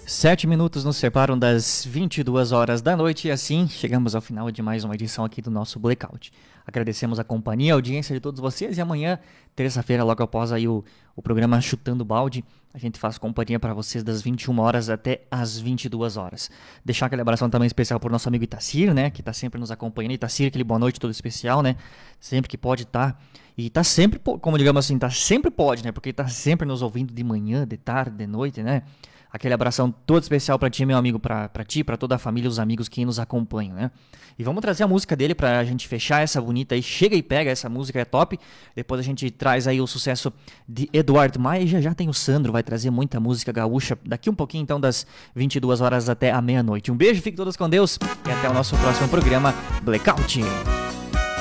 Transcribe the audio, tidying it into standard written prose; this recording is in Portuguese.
7 minutos nos separam das 22 horas da noite e assim chegamos ao final de mais uma edição aqui do nosso Blackout. Agradecemos a companhia, a audiência de todos vocês e amanhã, terça-feira, logo após aí o programa Chutando Balde, a gente faz companhia para vocês das 21 horas até as 22 horas. Deixar aquele abração também especial pro nosso amigo Itacir, né, que tá sempre nos acompanhando. Itacir, aquele boa noite todo especial, né, sempre que pode tá. E tá sempre, como digamos assim, tá sempre pode, né, porque tá sempre nos ouvindo de manhã, de tarde, de noite, né. Aquele abração todo especial pra ti, meu amigo, pra ti, pra toda a família, os amigos que nos acompanham, né? E vamos trazer a música dele pra gente fechar essa bonita aí. Chega e pega, essa música é top. Depois a gente traz aí o sucesso de Eduardo Maia e já tem o Sandro, vai trazer muita música gaúcha daqui um pouquinho, então, das 22 horas até a meia-noite. Um beijo, fiquem todos com Deus e até o nosso próximo programa Blackout.